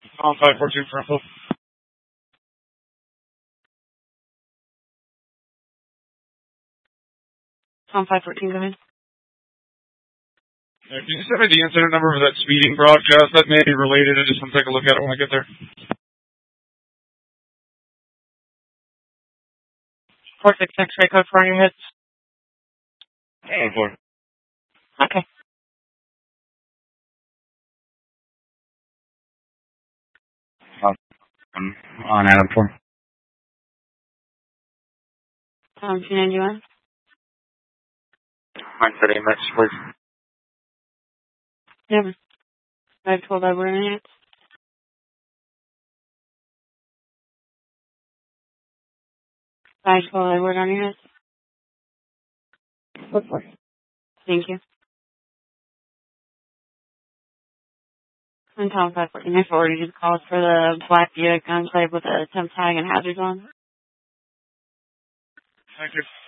On 542 for info. On 514, go ahead. Can you send me the incident number for that speeding broadcast? That may be related. I just want to take a look at it when I get there. 466, right code for your hits. Adam 4. Okay. On Adam 4. 291. Mine said AMX, please. Never. 512 Edward on your hits. 512 Edward on your hits. What for? Thank you. And Tom 514, I forwarded you the calls for the Black Buick Enclave with a temp tag and hazards on. Thank you.